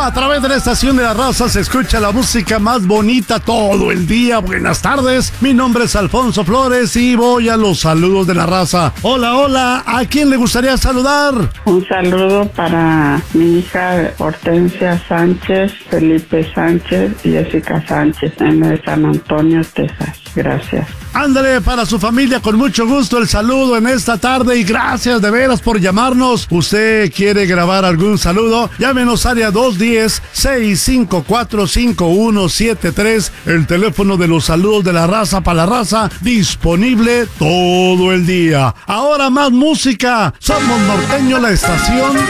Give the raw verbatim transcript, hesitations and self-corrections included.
A través de la estación de la raza se escucha la música más bonita todo el día. Buenas tardes, mi nombre es Alfonso Flores y voy a los saludos de la raza. Hola, hola, ¿a quién le gustaría saludar? Un saludo para mi hija Hortensia Sánchez, Felipe Sánchez y Jessica Sánchez en San Antonio, Texas. Gracias. Ándale, para su familia, con mucho gusto el saludo en esta tarde y gracias de veras por llamarnos. ¿Usted quiere grabar algún saludo? Llámenos área dos uno cero, seis cinco cuatro, cinco uno siete tres, el teléfono de los saludos de la raza para la raza, disponible todo el día. Ahora más música. Somos Norteño, la estación